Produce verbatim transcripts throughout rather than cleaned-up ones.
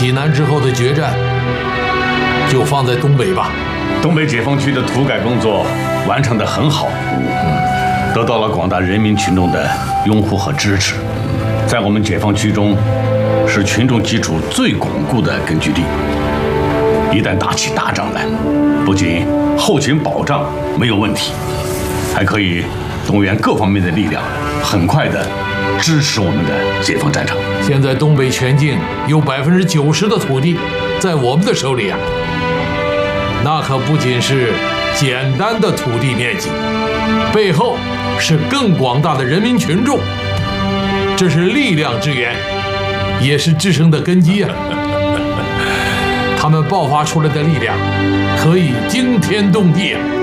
济南之后的决战就放在东北吧。 东北解放区的土改工作完成得很好，得到了广大人民群众的拥护和支持，在我们解放区中是群众基础最巩固的根据地。一旦打起大仗来，不仅后勤保障没有问题，还可以动员各方面的力量，很快地支持我们的解放战场。 现在东北全境有百分之九十的土地在我们的手里啊，那可不仅是简单的土地面积，背后是更广大的人民群众，这是力量之源，也是支撑的根基啊。他们爆发出来的力量可以惊天动地啊！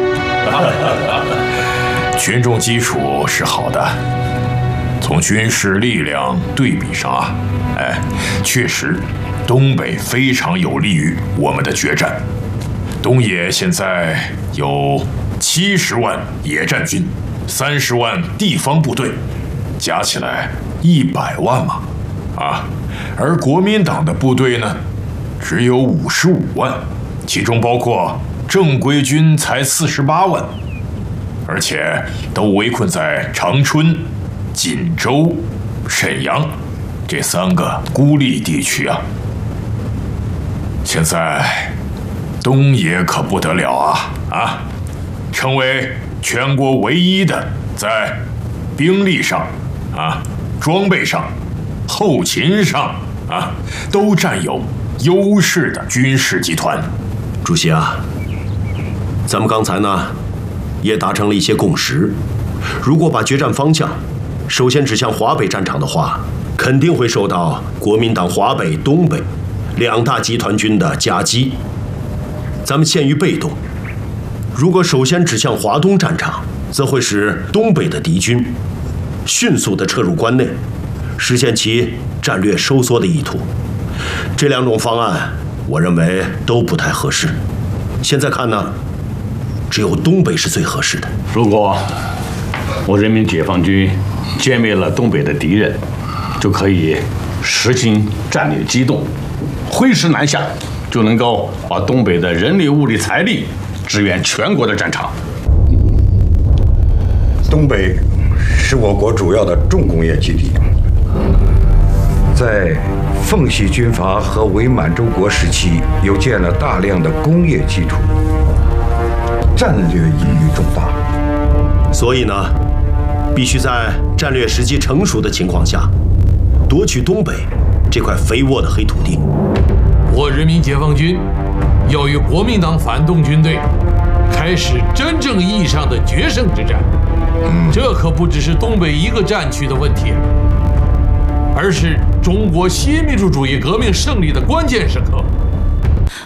群众基础是好的，从军事力量对比上啊，哎，确实，东北非常有利于我们的决战。东野现在有七十万野战军，三十万地方部队，加起来一百万嘛，啊，而国民党的部队呢，只有五十五万，其中包括正规军才四十八万，而且都围困在长春、锦州、沈阳这三个孤立地区啊。现在东野可不得了啊啊！成为全国唯一的在兵力上啊、装备上、后勤上啊都占有优势的军事集团。 主席啊，咱们刚才呢也达成了一些共识。如果把决战方向首先指向华北战场的话，肯定会受到国民党华北、东北两大集团军的夹击。咱们陷于被动。如果首先指向华东战场，则会使东北的敌军迅速地撤入关内，实现其战略收缩的意图。这两种方案，我认为都不太合适。现在看呢，只有东北是最合适的。 如果我人民解放军歼灭了东北的敌人，就可以实行战略机动，挥师南下，就能够把东北的人力、物力、财力支援全国的战场。 东北是我国主要的重工业基地，在奉系军阀和伪满洲国时期，又建了大量的工业基础，战略意义重大。 所以呢，必须在战略时机成熟的情况下，夺取东北这块肥沃的黑土地。 我人民解放军要与国民党反动军队开始真正意义上的决胜之战。嗯，这可不只是东北一个战区的问题，而是中国新民主主义革命胜利的关键时刻。